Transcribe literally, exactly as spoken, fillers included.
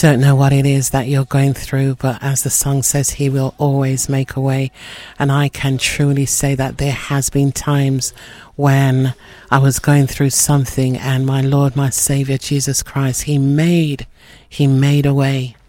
don't know what it is that you're going through, but as the song says, he will always make a way. And I can truly say that there has been times when I was going through something and my Lord, my Savior, Jesus Christ, he made, he made a way.